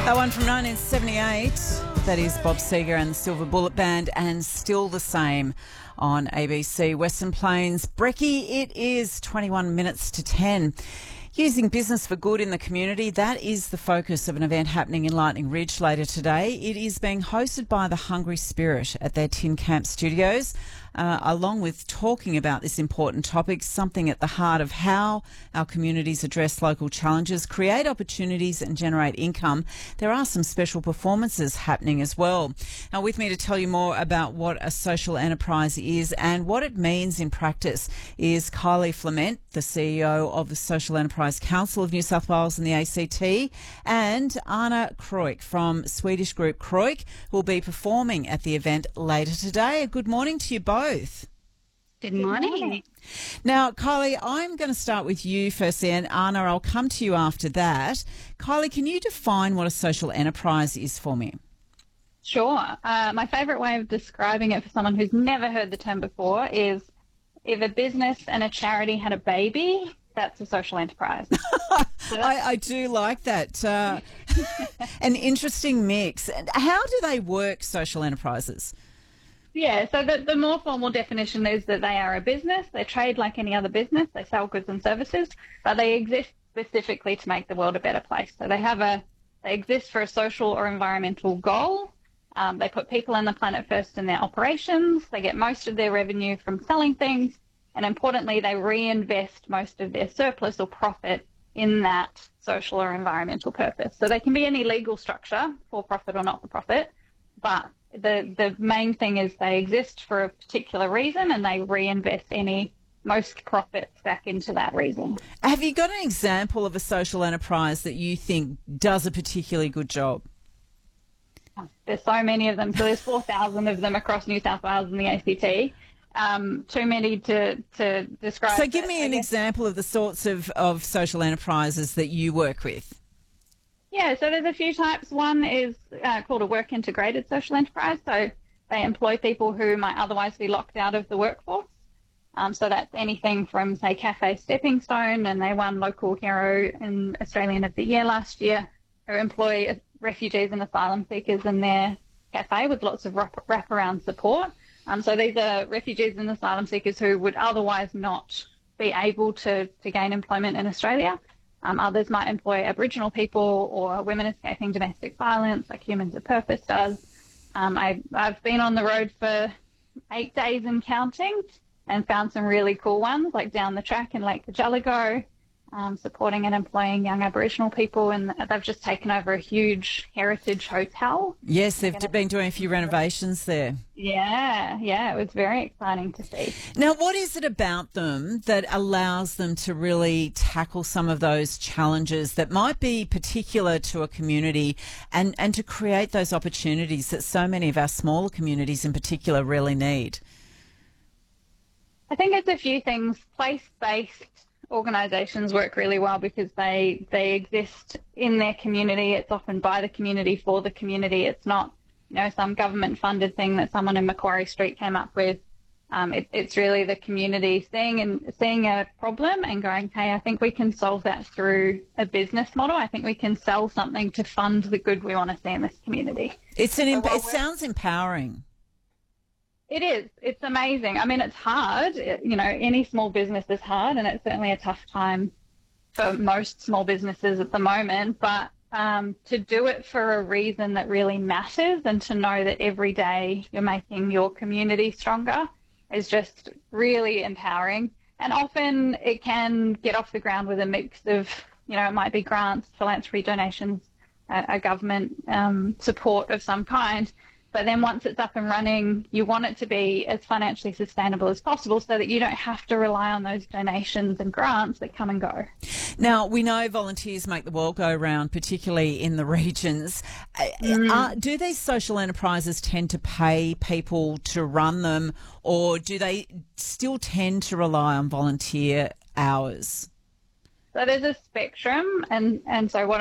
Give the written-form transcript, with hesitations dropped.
That one from 1978, that is Bob Seger and the Silver Bullet Band, and Still the Same on ABC Western Plains. Brekkie, it is 21 minutes to 10. Using business for good in the community, that is the focus of an event happening in Lightning Ridge later today. It is being hosted by the Hungry Spirit at their Tin Camp studios. Along with talking about this important topic, something at the heart of how our communities address local challenges, create opportunities and generate income, there are some special performances happening as well. Now, with me to tell you more about what a social enterprise is and what it means in practice is Kylie Flement, the CEO of the Social Enterprise Council of New South Wales and the ACT, and Anna Kroik from Swedish group Kroik, who will be performing at the event later today. Good morning to you both. Good morning. Now, Kylie, I'm going to start with you firstly, and Anna, I'll come to you after that. Kylie, can you define what a social enterprise is for me? Sure. My favourite way of describing it for someone who's never heard the term before is if a business and a charity had a baby, that's a social enterprise. I do like that. An interesting mix. How do they work, social enterprises? Yeah, so the more formal definition is that they are a business. They trade like any other business. They sell goods and services, but they exist specifically to make the world a better place. So they exist for a social or environmental goal. They put people and the planet first in their operations. They get most of their revenue from selling things. And importantly, they reinvest most of their surplus or profit in that social or environmental purpose. So they can be any legal structure, for profit or not for profit, but the main thing is they exist for a particular reason and they reinvest most profits back into that reason. Have you got an example of a social enterprise that you think does a particularly good job? There's so many of them. So there's 4,000 of them across New South Wales and the ACT. Too many to describe. So give me an example of the sorts of social enterprises that you work with. Yeah, so there's a few types. One is called a work-integrated social enterprise. So they employ people who might otherwise be locked out of the workforce. So that's anything from, say, Cafe Stepping Stone, and they won Local Hero in Australian of the Year last year, who employ refugees and asylum seekers in their cafe with lots of wraparound support. So these are refugees and asylum seekers who would otherwise not be able to gain employment in Australia. Others might employ Aboriginal people or women escaping domestic violence, like Humans of Purpose does. I've been on the road for 8 days and counting and found some really cool ones, like down the track in Lake Kajalago, supporting and employing young Aboriginal people, and they've just taken over a huge heritage hotel. Yes, they've been doing a few renovations there. Yeah, it was very exciting to see. Now, what is it about them that allows them to really tackle some of those challenges that might be particular to a community and to create those opportunities that so many of our smaller communities in particular really need? I think it's a few things. Place-based organisations work really well because they exist in their community. It's often by the community for the community. It's not, some government-funded thing that someone in Macquarie Street came up with. It's really the community seeing a problem and going, hey, I think we can solve that through a business model. I think we can sell something to fund the good we want to see in this community. It sounds empowering. It is. It's amazing. I mean, it's hard. Any small business is hard, and it's certainly a tough time for most small businesses at the moment. But to do it for a reason that really matters and to know that every day you're making your community stronger is just really empowering. And often it can get off the ground with a mix of, it might be grants, philanthropy, donations, a government support of some kind. But then once it's up and running, you want it to be as financially sustainable as possible so that you don't have to rely on those donations and grants that come and go. Now, we know volunteers make the world go round, particularly in the regions. Do these social enterprises tend to pay people to run them, or do they still tend to rely on volunteer hours? So there's a spectrum, and so what